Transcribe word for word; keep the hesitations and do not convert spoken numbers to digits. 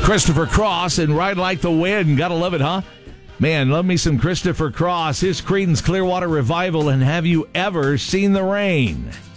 Christopher Cross and Ride Like the Wind. Gotta love it, huh? Man, love me some Christopher Cross. His Creedence Clearwater Revival and Have You Ever Seen the Rain?